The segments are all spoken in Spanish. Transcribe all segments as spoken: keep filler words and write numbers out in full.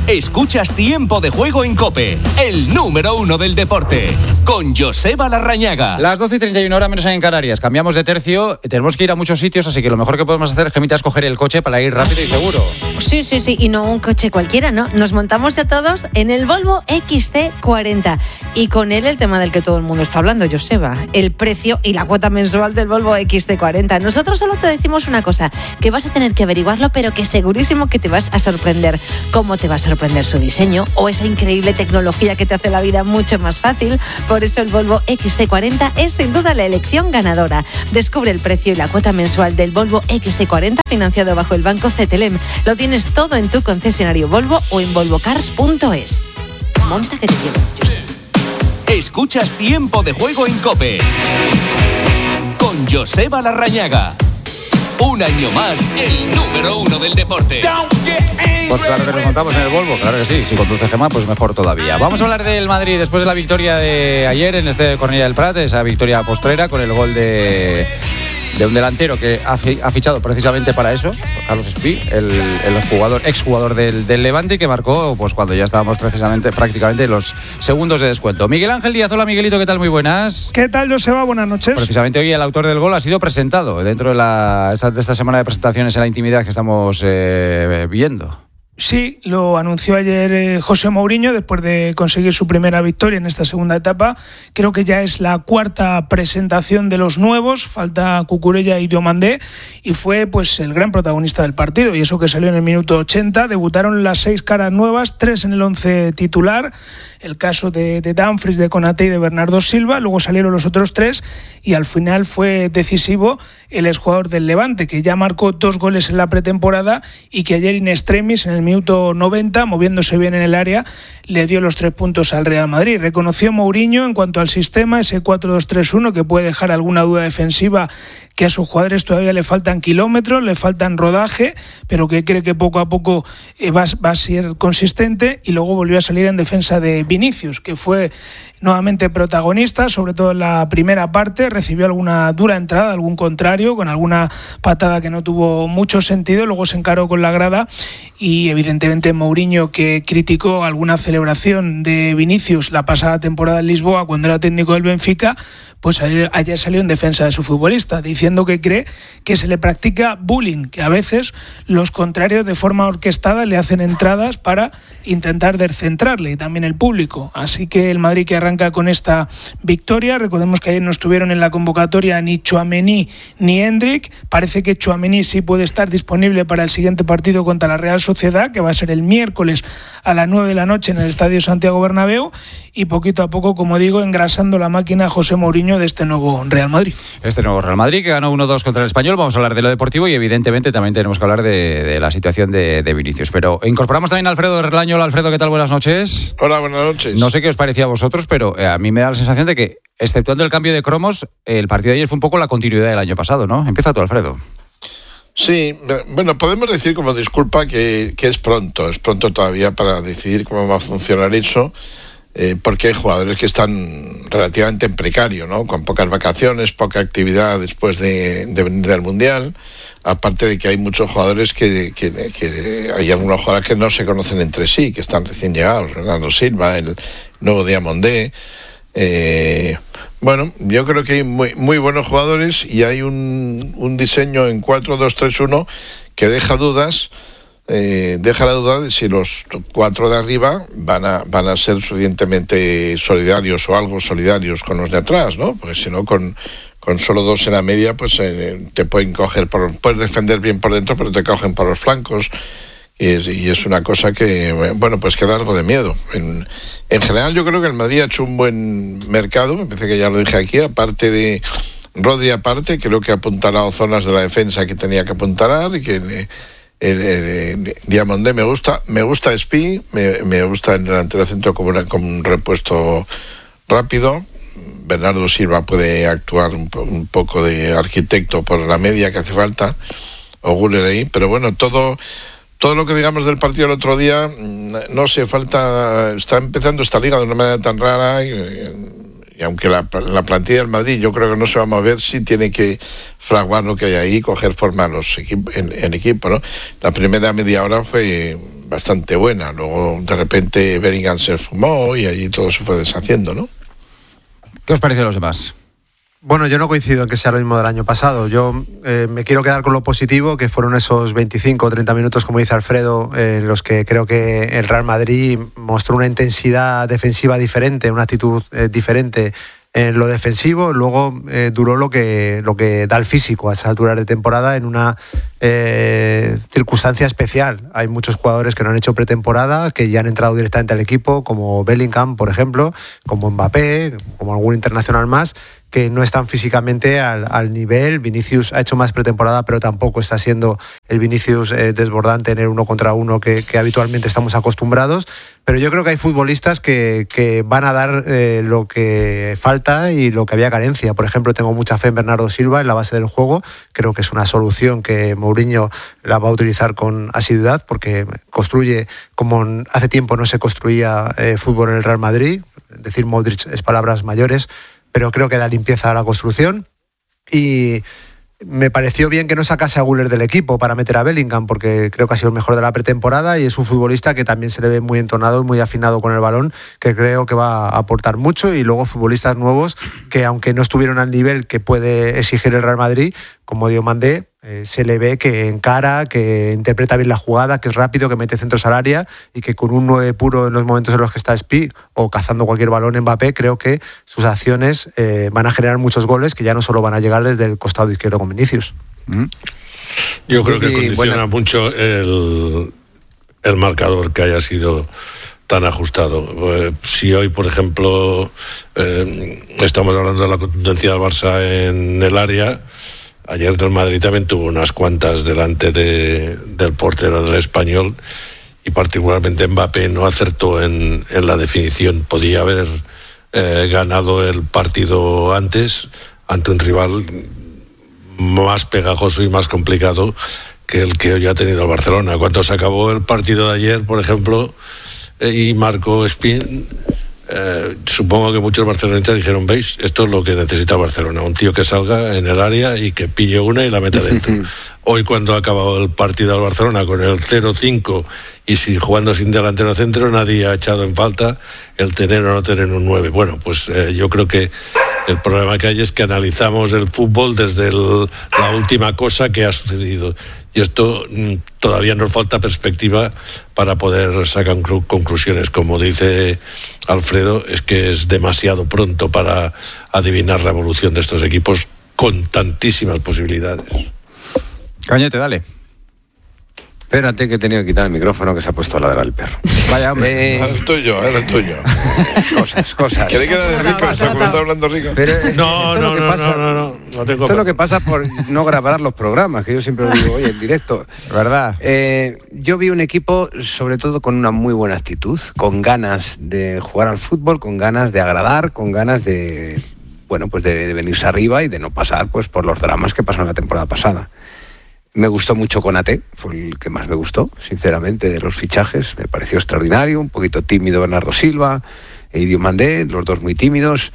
Escuchas Tiempo de Juego en COPE, el número uno del deporte, con Joseba Larrañaga. Las doce y treinta y una, hora menos en Canarias. Cambiamos de tercio, tenemos que ir a muchos sitios, así que lo mejor que podemos hacer, Gemita, es coger el coche para ir rápido y seguro. Sí, sí, sí, y no un coche cualquiera, ¿no? Nos montamos a todos en el Volvo X C cuarenta. Y con él el tema del que todo el mundo está hablando, Joseba, el precio y la cuota mensual del Volvo X C cuarenta. Nosotros solo te decimos una cosa, que vas a tener que averiguarlo, pero que segurísimo que te vas a sorprender. ¿Cómo te va a sorprender su diseño o esa increíble tecnología que te hace la vida mucho más fácil? Por eso el Volvo X C cuarenta es sin duda la elección ganadora. Descubre el precio y la cuota mensual del Volvo X C cuarenta financiado bajo el banco Cetelem. Lo tienes todo en tu concesionario Volvo o en volvo cars punto es. Monta que te llevo, Josep. Escuchas Tiempo de Juego en COPE con Joseba Larrañaga. Un año más, el número uno del deporte. Pues claro que nos montamos en el Volvo, claro que sí. Si conduce Gemma, pues mejor todavía. Vamos a hablar del Madrid después de la victoria de ayer en este Cornellà del Prat, esa victoria postrera con el gol de, de un delantero que ha, ha fichado precisamente para eso, Carlos Espí, el, el jugador, exjugador del, del Levante, que marcó pues cuando ya estábamos precisamente prácticamente en los segundos de descuento. Miguel Ángel Díaz, hola Miguelito, ¿qué tal? Muy buenas. ¿Qué tal, Joseba? Buenas noches. Precisamente hoy el autor del gol ha sido presentado dentro de, la, de esta semana de presentaciones en la intimidad que estamos eh, viendo. Sí, lo anunció ayer eh, José Mourinho después de conseguir su primera victoria en esta segunda etapa. Creo que ya es la cuarta presentación de los nuevos, falta Cucurella y Diomandé, y fue pues el gran protagonista del partido, y eso que salió en el minuto ochenta. Debutaron las seis caras nuevas, tres en el once titular, el caso de, de Dumfries, de Konaté y de Bernardo Silva. Luego salieron los otros tres y al final fue decisivo el exjugador del Levante, que ya marcó dos goles en la pretemporada y que ayer in extremis, en el minuto noventa, moviéndose bien en el área, le dio los tres puntos al Real Madrid. Reconoció Mourinho en cuanto al sistema, ese cuatro dos tres uno, que puede dejar alguna duda defensiva, que a sus jugadores todavía le faltan kilómetros, le faltan rodaje, pero que cree que poco a poco eh, va, va a ser consistente. Y luego volvió a salir en defensa de Vinicius, que fue nuevamente protagonista, sobre todo en la primera parte. Recibió alguna dura entrada, algún contrario, con alguna patada que no tuvo mucho sentido. Luego se encaró con la grada y evidentemente Mourinho, que criticó alguna celebración de Vinicius la pasada temporada en Lisboa cuando era técnico del Benfica, pues ayer salió en defensa de su futbolista, diciendo que cree que se le practica bullying, que a veces los contrarios de forma orquestada le hacen entradas para intentar descentrarle, y también el público. Así que el Madrid, que arranca con esta victoria, recordemos que ayer no estuvieron en la convocatoria ni Tchouaméni ni Endrick. Parece que Tchouaméni sí puede estar disponible para el siguiente partido contra la Real Sociedad, que va a ser el miércoles a las nueve de la noche en el Estadio Santiago Bernabéu, y poquito a poco, como digo, engrasando la máquina José Mourinho de este nuevo Real Madrid. Este nuevo Real Madrid que ganó uno dos contra el Español. Vamos a hablar de lo deportivo y evidentemente también tenemos que hablar de, de la situación de, de Vinicius. Pero incorporamos también a Alfredo Relaño. Hola Alfredo, ¿qué tal? Buenas noches. Hola, buenas noches. No sé qué os parecía a vosotros, pero a mí me da la sensación de que, exceptuando el cambio de cromos, el partido de ayer fue un poco la continuidad del año pasado, ¿no? Empieza tú, Alfredo. Sí, bueno, podemos decir como disculpa que, que es pronto, es pronto todavía para decidir cómo va a funcionar eso, eh, porque hay jugadores que están relativamente en precario, ¿no? Con pocas vacaciones, poca actividad después de, de venir del Mundial, aparte de que hay muchos jugadores que, que, que hay algunos jugadores que no se conocen entre sí, que están recién llegados, Bernardo Silva, el nuevo Diomandé. Eh, bueno, yo creo que hay muy, muy buenos jugadores y hay un, un diseño en cuatro dos tres uno que deja dudas, eh, deja la duda de si los cuatro de arriba van a, van a ser suficientemente solidarios o algo solidarios con los de atrás, ¿no? Porque si no, con, con solo dos en la media, pues eh, te pueden coger, por, puedes defender bien por dentro, pero te cogen por los flancos. Y es, y es una cosa que, bueno, pues que da algo de miedo. En, en general, yo creo que el Madrid ha hecho un buen mercado, me parece que ya lo dije aquí, aparte de Rodri, aparte, creo que ha apuntalado zonas de la defensa que tenía que apuntalar, y que eh, eh, Diomandé me gusta, me gusta Espí, me, me gusta el delantero centro como, una, como un repuesto rápido. Bernardo Silva puede actuar un, un poco de arquitecto por la media que hace falta, o Güler ahí, pero bueno, todo... Todo lo que digamos del partido el otro día, no sé, falta, está empezando esta liga de una manera tan rara y, y aunque la, la plantilla del Madrid yo creo que no se va a mover, sí tiene que fraguar lo que hay ahí, coger forma los equip, en, en equipo, ¿no? La primera media hora fue bastante buena. Luego, de repente, Bellingham se fumó y allí todo se fue deshaciendo, ¿no? ¿Qué os pareció a los demás? Bueno, yo no coincido en que sea lo mismo del año pasado. Yo eh, me quiero quedar con lo positivo, que fueron esos veinticinco o treinta minutos, como dice Alfredo, eh, en los que creo que el Real Madrid mostró una intensidad defensiva diferente, una actitud eh, diferente en lo defensivo. Luego eh, duró lo que, lo que da el físico a esas alturas de temporada en una eh, circunstancia especial. Hay muchos jugadores que no han hecho pretemporada, que ya han entrado directamente al equipo, como Bellingham, por ejemplo, como Mbappé, como algún internacional más, que no están físicamente al, al nivel. Vinicius ha hecho más pretemporada, pero tampoco está siendo el Vinicius eh, desbordante en el uno contra uno que, que habitualmente estamos acostumbrados. Pero yo creo que hay futbolistas que, que van a dar eh, lo que falta y lo que había carencia. Por ejemplo, tengo mucha fe en Bernardo Silva en la base del juego. Creo que es una solución que Mourinho la va a utilizar con asiduidad, porque construye como hace tiempo no se construía eh, fútbol en el Real Madrid. Decir Modric es palabras mayores, pero creo que da limpieza a la construcción. Y me pareció bien que no sacase a Güler del equipo para meter a Bellingham, porque creo que ha sido el mejor de la pretemporada y es un futbolista que también se le ve muy entonado y muy afinado con el balón, que creo que va a aportar mucho. Y luego futbolistas nuevos que, aunque no estuvieron al nivel que puede exigir el Real Madrid, como Diomandé, eh, se le ve que encara, que interpreta bien la jugada, que es rápido, que mete centros al área y que con un nueve puro en los momentos en los que está Spi o cazando cualquier balón Mbappé, creo que sus acciones eh, van a generar muchos goles que ya no solo van a llegar desde el costado izquierdo con Vinicius. ¿Mm? Yo creo que Y, condiciona bueno, mucho el, el marcador que haya sido tan ajustado. Eh, si hoy, por ejemplo, eh, estamos hablando de la contundencia del Barça en el área, ayer el Madrid también tuvo unas cuantas delante de, del portero del Español, y particularmente Mbappé no acertó en, en la definición. Podía haber eh, ganado el partido antes ante un rival más pegajoso y más complicado que el que hoy ha tenido el Barcelona. Cuando se acabó el partido de ayer, por ejemplo, eh, y marcó Spin, eh, supongo que muchos barcelonistas dijeron: veis, esto es lo que necesita Barcelona, un tío que salga en el área y que pille una y la meta dentro. Hoy, cuando ha acabado el partido del Barcelona con el cero cinco y si jugando sin delantero centro, nadie ha echado en falta el tener o no tener un nueve. Bueno, pues eh, yo creo que el problema que hay es que analizamos el fútbol desde el, la última cosa que ha sucedido. Y esto mm, todavía nos falta perspectiva para poder sacar cru- conclusiones. Como dice Alfredo, es que es demasiado pronto para adivinar la evolución de estos equipos con tantísimas posibilidades. Cañete, dale. Espérate, que he tenido que quitar el micrófono, que se ha puesto a ladrar el perro. Vaya, hombre. Eh, El tuyo, el tuyo. cosas, cosas. ¿Quiere que de rico? ¿Está está hablando rico? Pero es- No, esto es no, lo que no, pasa- no, no, no, no tengo Esto es lo que pasa por no grabar los programas, que yo siempre lo digo, oye, en directo. ¿Verdad? Eh, yo vi un equipo, sobre todo con una muy buena actitud, con ganas de jugar al fútbol, con ganas de agradar, con ganas de, bueno, pues de, de venirse arriba y de no pasar, pues, por los dramas que pasaron la temporada pasada. Me gustó mucho Konaté, fue el que más me gustó, sinceramente, de los fichajes. Me pareció extraordinario, un poquito tímido Bernardo Silva e Diomandé, los dos muy tímidos.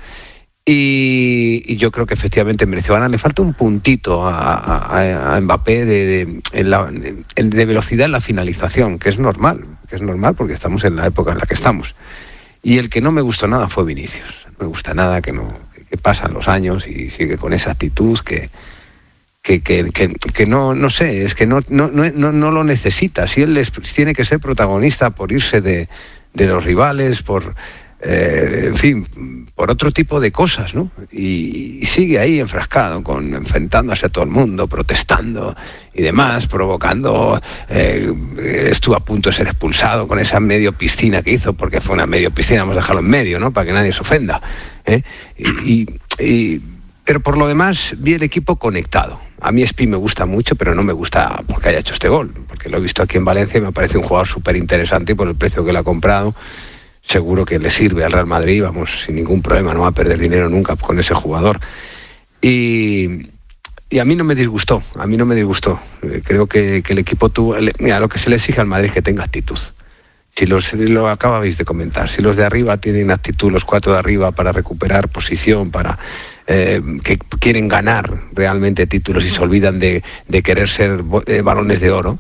Y, y yo creo que efectivamente mereció ganar. Le falta un puntito a, a, a Mbappé de, de, en la, en, de velocidad en la finalización, que es normal, que es normal porque estamos en la época en la que estamos. Y el que no me gustó nada fue Vinicius. No me gusta nada que, no, que pasan los años y sigue con esa actitud que... Que, que, que, que no, no sé, es que no, no, no, no lo necesita. Si él les, tiene que ser protagonista por irse de, de los rivales, por, eh, en fin, por otro tipo de cosas, ¿no? Y, y sigue ahí enfrascado, con, enfrentándose a todo el mundo, protestando y demás, provocando. Eh, estuvo a punto de ser expulsado con esa medio piscina que hizo, porque fue una medio piscina, vamos a dejarlo en medio, ¿no? Para que nadie se ofenda. ¿eh? Y, y, y Pero por lo demás, vi el equipo conectado. A mí Spi me gusta mucho, pero no me gusta porque haya hecho este gol, porque lo he visto aquí en Valencia y me parece un jugador súper interesante, y por el precio que le ha comprado, seguro que le sirve al Real Madrid, vamos, sin ningún problema, no va a perder dinero nunca con ese jugador. Y, y a mí no me disgustó, a mí no me disgustó. Creo que, que el equipo tuvo... Mira, lo que se le exige al Madrid es que tenga actitud. Si los, lo acababais de comentar, si los de arriba tienen actitud, los cuatro de arriba, para recuperar posición, para... Eh, que quieren ganar realmente títulos y se olvidan de, de querer ser eh, balones de oro,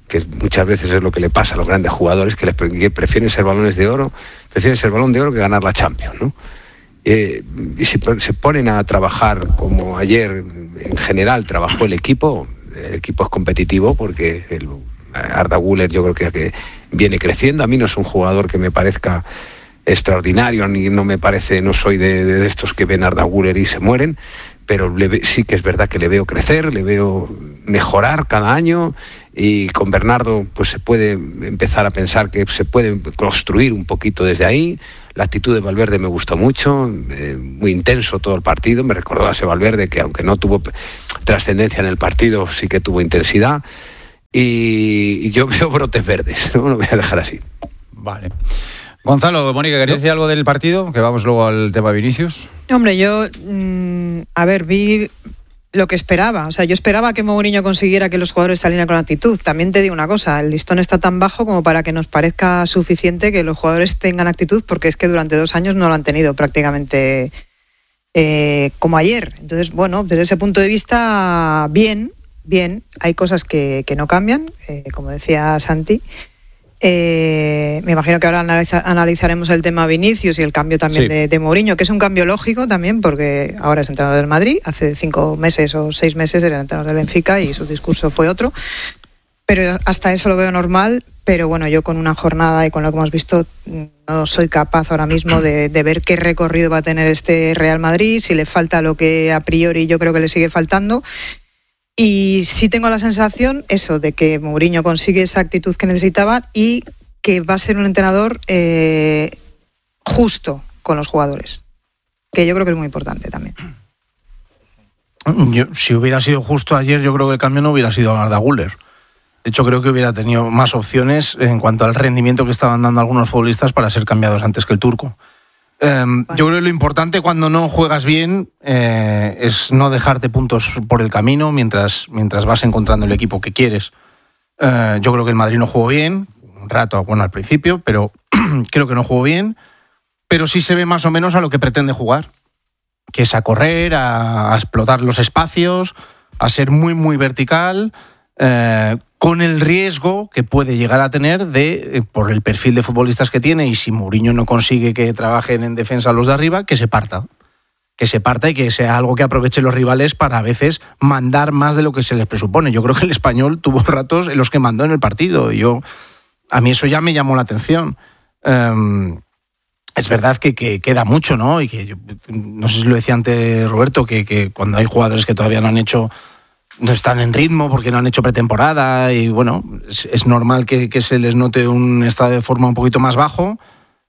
que muchas veces es lo que le pasa a los grandes jugadores, que, les, que prefieren ser balones de oro, prefieren ser balón de oro que ganar la Champions, ¿no? Eh, y si se ponen a trabajar como ayer en general trabajó el equipo, el equipo es competitivo porque el Arda Güler yo creo que, que viene creciendo. A mí no es un jugador que me parezca extraordinario, ni no me parece, no soy de, de estos que ven a Arda Güler y se mueren, pero le, sí que es verdad que le veo crecer, le veo mejorar cada año, y con Bernardo pues se puede empezar a pensar que se puede construir un poquito desde ahí. La actitud de Valverde me gustó mucho, eh, muy intenso todo el partido, me recordó a ese Valverde que aunque no tuvo trascendencia en el partido, sí que tuvo intensidad, y, y yo veo brotes verdes, no lo voy a dejar así. Vale. Gonzalo, Mónica, ¿queréis decir algo del partido? Que vamos luego al tema Vinicius. Hombre, yo, mmm, a ver, vi lo que esperaba. O sea, yo esperaba que Mourinho consiguiera que los jugadores salieran con actitud. También te digo una cosa, el listón está tan bajo como para que nos parezca suficiente que los jugadores tengan actitud, porque es que durante dos años no lo han tenido prácticamente eh, como ayer. Entonces, bueno, desde ese punto de vista, bien, bien. Hay cosas que, que no cambian, eh, como decía Santi. Eh, me imagino que ahora analiza, analizaremos el tema Vinicius y el cambio también sí. de, de Mourinho, que es un cambio lógico también, porque ahora es entrenador del Madrid, hace cinco meses o seis meses era entrenador del Benfica y su discurso fue otro, pero hasta eso lo veo normal. Pero bueno, yo con una jornada y con lo que hemos visto no soy capaz ahora mismo de, de ver qué recorrido va a tener este Real Madrid, si le falta lo que a priori yo creo que le sigue faltando. Y sí tengo la sensación, eso, de que Mourinho consigue esa actitud que necesitaba y que va a ser un entrenador eh, justo con los jugadores, que yo creo que es muy importante también. Yo, si hubiera sido justo ayer, yo creo que el cambio no hubiera sido a Arda Güler. De hecho, creo que hubiera tenido más opciones en cuanto al rendimiento que estaban dando algunos futbolistas para ser cambiados antes que el turco. Eh, yo creo que lo importante cuando no juegas bien eh, es no dejarte puntos por el camino mientras, mientras vas encontrando el equipo que quieres. Eh, yo creo que el Madrid no jugó bien, un rato, bueno, al principio, pero creo que no jugó bien, pero sí se ve más o menos a lo que pretende jugar, que es a correr, a, a explotar los espacios, a ser muy, muy vertical, eh, con el riesgo que puede llegar a tener de, por el perfil de futbolistas que tiene, y si Mourinho no consigue que trabajen en defensa los de arriba, que se parta. Que se parta y que sea algo que aprovechen los rivales para a veces mandar más de lo que se les presupone. Yo creo que el Español tuvo ratos en los que mandó en el partido. Y yo, a mí eso ya me llamó la atención. Um, es verdad que, que queda mucho, ¿no? Y que yo, no sé si lo decía antes Roberto, que, que cuando hay jugadores que todavía no han hecho... no están en ritmo porque no han hecho pretemporada y bueno, es, es normal que, que se les note un estado de forma un poquito más bajo,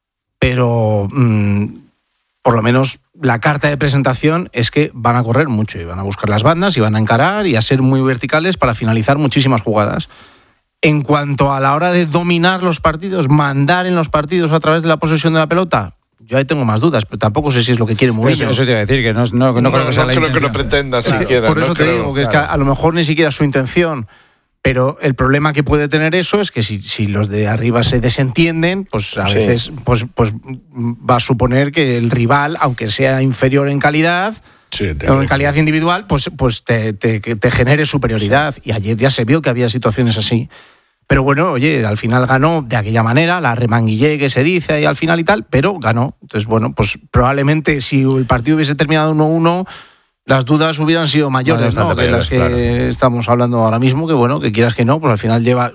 pero mmm, por lo menos la carta de presentación es que van a correr mucho y van a buscar las bandas y van a encarar y a ser muy verticales para finalizar muchísimas jugadas. En cuanto a la hora de dominar los partidos, mandar en los partidos a través de la posesión de la pelota, yo ahí tengo más dudas, pero tampoco sé si es lo que quiere Mourinho. Eso, eso te iba a decir, que no, no, no, no creo que sea no la creo intención. que lo pretenda claro, siquiera. Por eso no te creo, digo que claro. es que a lo mejor ni siquiera es su intención, pero el problema que puede tener eso es que si, si los de arriba se desentienden, pues a sí. veces pues, pues va a suponer que el rival, aunque sea inferior en calidad... Sí, o en calidad individual, pues, pues te, te, te genere superioridad. Y ayer ya se vio que había situaciones así. Pero bueno, oye, al final ganó de aquella manera, la remanguillé que se dice ahí al final y tal, pero ganó. Entonces, bueno, pues probablemente si el partido hubiese terminado uno uno, las dudas hubieran sido mayores, ¿no? Que las que claro. estamos hablando ahora mismo, que bueno, que quieras que no, pues al final lleva,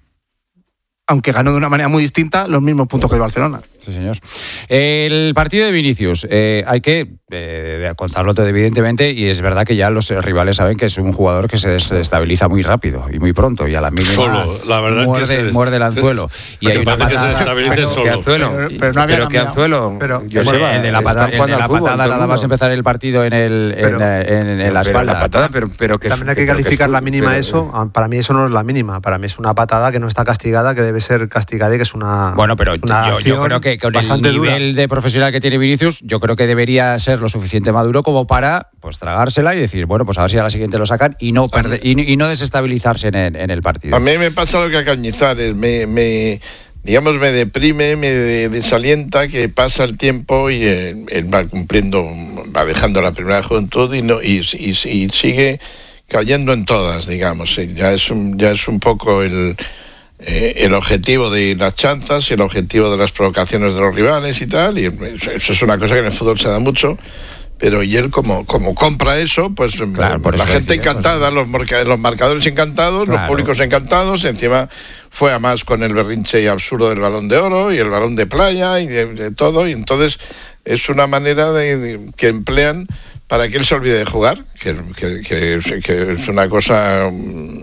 aunque ganó de una manera muy distinta, los mismos puntos que el Barcelona. Sí, señor. El partido de Vinicius, eh, hay que eh, contarlo todo evidentemente, y es verdad que ya los rivales saben que es un jugador que se desestabiliza muy rápido y muy pronto, y a la mínima solo, la verdad muerde, es que se, muerde el anzuelo. Y hay una patada, pero, solo. Anzuelo, pero, pero no había pero que anzuelo, pero yo sé, el de la patada, el de la patada nada más empezar el partido en el en, pero, en, en, en la espalda. La patada, pero, pero que también hay que calificar que la mínima pero, eso. Para mí eso no es la mínima. Para mí es una patada que no está castigada, que debe ser castigada y que es una. Bueno, pero yo, yo creo que con el nivel dura. de profesional que tiene Vinicius, yo creo que debería ser lo suficiente maduro como para pues tragársela y decir, bueno, pues a ver si a la siguiente lo sacan y no perder, y, y no desestabilizarse en el, en el partido. A mí me pasa lo que a Cañizares, me, me digamos me deprime, me desalienta que pasa el tiempo y él, él va cumpliendo, va dejando la primera juventud y no y, y, y sigue cayendo en todas, digamos. Sí, ya es un, ya es un poco el, eh, el objetivo de las chanzas y el objetivo de las provocaciones de los rivales y tal, y eso es una cosa que en el fútbol se da mucho. Pero y él como, como compra eso, pues claro, la eso gente decía, encantada, pues, los, marca, los marcadores encantados, claro, los públicos encantados, y encima fue a más con el berrinche y absurdo del Balón de Oro y el Balón de Playa y de, de todo, y entonces es una manera de, de que emplean para que él se olvide de jugar, que, que, que, que es una cosa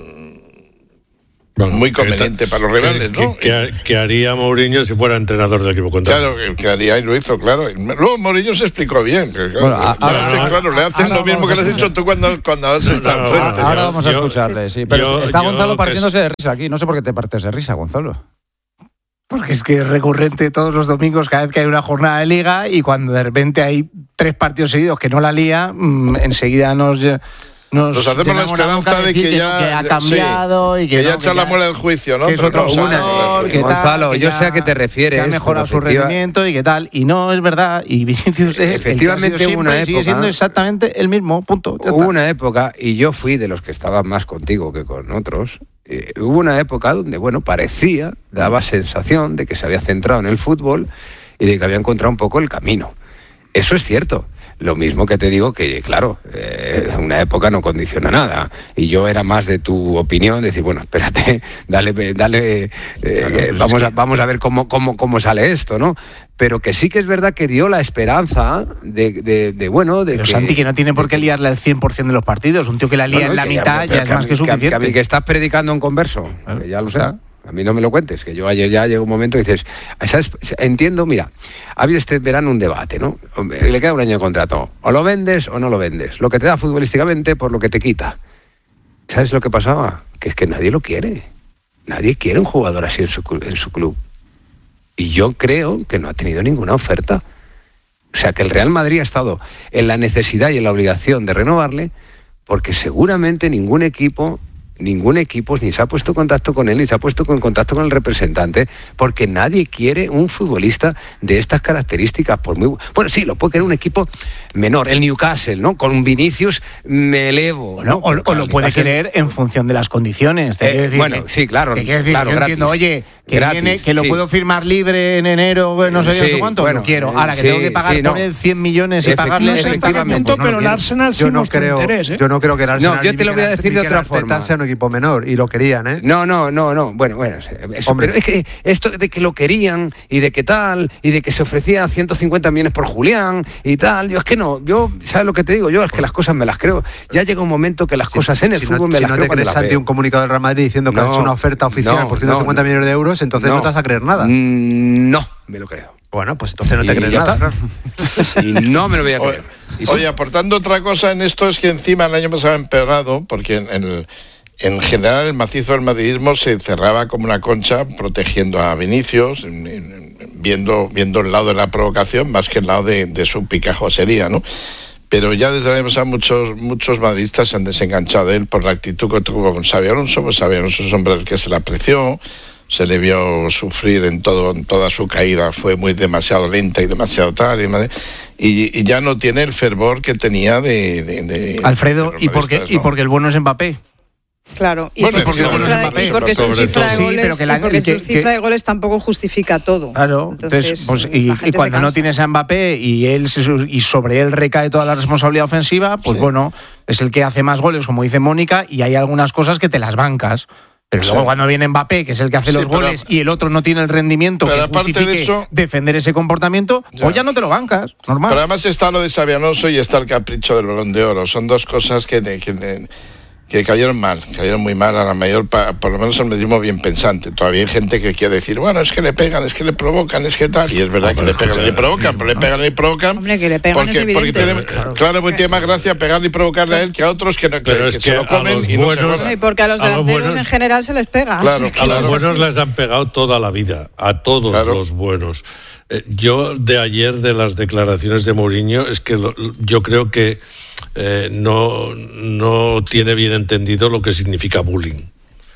bueno, muy conveniente para los rivales, que, ¿no? Que, que, que haría Mourinho si fuera entrenador del equipo contrario. Claro, que, que haría y lo hizo, claro. Luego Mourinho se explicó bien. Que, claro, bueno, a, le ahora, hacen, claro, le hacen lo mismo que le has dicho tú cuando, cuando has estado no, enfrente. Ahora vamos a escucharle, sí. Pero yo, está Gonzalo partiéndose de risa aquí. No sé por qué te partes de risa, Gonzalo. Porque es que es recurrente todos los domingos, cada vez que hay una jornada de liga, y cuando de repente hay tres partidos seguidos que no la lía, mmm, enseguida nos... Nos, nos hacemos la esperanza de que, que ya que ha cambiado, sí, y que, que ya no, echa la muela del juicio, ¿no? Que es otro jugador, que Gonzalo, que yo ya, sé a qué te refieres. Que ha mejorado su rendimiento y qué tal, y no es verdad. Y Vinicius es efectivamente el que una época, sigue siendo exactamente el mismo, punto. Ya hubo está. Una época, y yo fui de los que estaban más contigo que con otros. Eh, hubo una época donde, bueno, parecía, daba sensación de que se había centrado en el fútbol y de que había encontrado un poco el camino. Eso es cierto. Lo mismo que te digo que, claro, eh, una época no condiciona nada. Y yo era más de tu opinión, decir, bueno, espérate, dale, dale, eh, claro, eh, vamos, a, vamos a ver cómo, cómo, cómo sale esto, ¿no? Pero que sí que es verdad que dio la esperanza de, de, de bueno... de Pero que, Santi, que no tiene por qué liarle al cien por ciento de los partidos. Un tío que la lía bueno, en la mitad ya, ya es más que, que suficiente. Que, que, que estás predicando en converso, claro, que ya lo sé. A mí no me lo cuentes, que yo ayer ya llegó un momento y dices, ¿sabes? Entiendo, mira, ha habido este verano un debate, ¿no? Le queda un año de contrato, o lo vendes o no lo vendes, lo que te da futbolísticamente por lo que te quita. ¿Sabes lo que pasaba? Que es que nadie lo quiere, nadie quiere un jugador así en su, en su club. Y yo creo que no ha tenido ninguna oferta. O sea, que el Real Madrid ha estado en la necesidad y en la obligación de renovarle, porque seguramente ningún equipo... Ningún equipo ni se ha puesto en contacto con él, ni se ha puesto en contacto con el representante, porque nadie quiere un futbolista de estas características. Por muy bueno, sí, lo puede querer un equipo menor, el Newcastle, ¿no? Con un Vinicius me elevo. Bueno, ¿no? o, o lo puede querer en función de las condiciones. Eh, decir bueno, que, sí, claro. Que quiere decir, claro, yo gratis, entiendo, oye, que gratis, viene, que lo sí. puedo firmar libre en enero, no sé, sí, no sé cuánto, bueno, lo quiero. Ahora que sí, tengo que pagar sí, no. por él cien millones y pagarle... No sé hasta qué punto, pues no pero el Arsenal sí yo no muestra creo, interés, ¿eh? Yo no creo que el Arsenal no, yo te lo voy a decir de otra forma. sea un equipo menor, y lo querían, ¿eh? No, no, no, no. Bueno, bueno, eso, pero es que esto de que lo querían y de que tal, y de que se ofrecía ciento cincuenta millones por Julián y tal, yo es que no, yo, ¿sabes lo que te digo? Yo es que las cosas me las creo. Ya llega un momento que las cosas en el si fútbol no, me si las no creo. Si no te crees ante un comunicado del Real Madrid diciendo que no, ha hecho una oferta oficial no, por ciento cincuenta no, millones de euros, entonces no, no te vas a creer nada. No, me lo creo. Bueno, pues entonces no te y crees nada. Y no me lo voy a creer. Oye, oye, aportando otra cosa en esto, es que encima el año pasado ha empeorado, porque en el... En general, el macizo del madridismo se cerraba como una concha protegiendo a Vinicius, viendo, viendo el lado de la provocación más que el lado de, de su picajosería, ¿no? Pero ya desde el año pasado muchos, muchos madridistas se han desenganchado de él por la actitud que tuvo con Xabi Alonso. Pues Xabi Alonso es un hombre al que se le apreció, se le vio sufrir en todo, en toda su caída, fue muy demasiado lenta y demasiado tal, y, y ya no tiene el fervor que tenía de... de, de Alfredo, de ¿y por qué, ¿no? y porque el bueno es Mbappé? Claro, y bueno, porque, porque, cifra, de, y porque su cifra de sí, goles, que la, y porque que, su cifra que, de goles tampoco justifica todo. Claro, entonces, entonces pues, y, y cuando no tienes a Mbappé y él se, y sobre él recae toda la responsabilidad ofensiva, pues sí. Bueno, es el que hace más goles, como dice Mónica, y hay algunas cosas que te las bancas. Pero sí. Luego cuando viene Mbappé, que es el que hace sí, los pero, goles, y el otro no tiene el rendimiento que justifique de eso, defender ese comportamiento, ya. Pues ya no te lo bancas, normal. Pero además está lo de Xabi Alonso y está el capricho del Balón de Oro. Son dos cosas que... que que cayeron mal, cayeron muy mal a la mayor, por lo menos al madridismo bien pensante. Todavía hay gente que quiere decir, bueno, es que le pegan, es que le provocan, es que tal, y es verdad que le pegan y le provocan, pero le pegan y le provocan. Hombre, que le pegan porque, es evidente. Porque tiene, claro, claro, porque tiene más gracia pegarle y provocarle a él que a otros que, no, que, que, que se lo comen y no se buenos, y porque a los delanteros a los buenos, en general se les pega. Claro, a los buenos les han pegado toda la vida, a todos claro. los buenos. Eh, yo de ayer, de las declaraciones de Mourinho, es que lo, yo creo que Eh, no, no tiene bien entendido lo que significa bullying.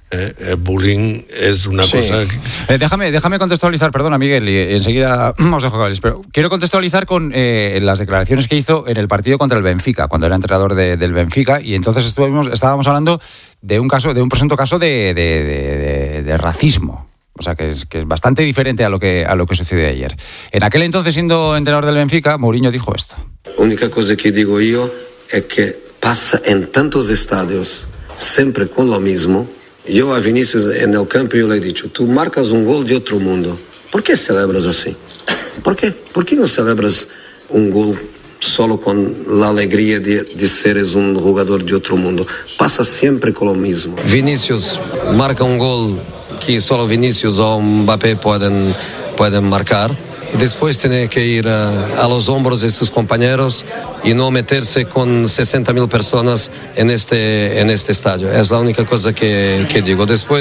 Eh, el bullying es una sí. cosa... Eh, déjame, déjame contextualizar, perdona Miguel, y enseguida os dejo que pero quiero contextualizar con eh, las declaraciones que hizo en el partido contra el Benfica, cuando era entrenador de, del Benfica, y entonces estuvimos, estábamos hablando de un caso, de un presunto caso de, de, de, de, de racismo. O sea, que es, que es bastante diferente a lo que, a lo que sucedió ayer. En aquel entonces, siendo entrenador del Benfica, Mourinho dijo esto. La única cosa que digo yo es que pasa en tantos estadios, siempre con lo mismo. Yo a Vinicius en el campo yo le he dicho, tú marcas un gol de otro mundo. ¿Por qué celebras así? ¿Por qué? ¿Por qué no celebras un gol solo con la alegría de, de seres un jugador de otro mundo? Pasa siempre con lo mismo. Vinicius marca un gol que solo Vinicius o Mbappé pueden, pueden marcar. Después tiene que ir a, a los hombros de sus compañeros y no meterse con sesenta mil personas en este, en este estadio. Es la única cosa que, que digo. Después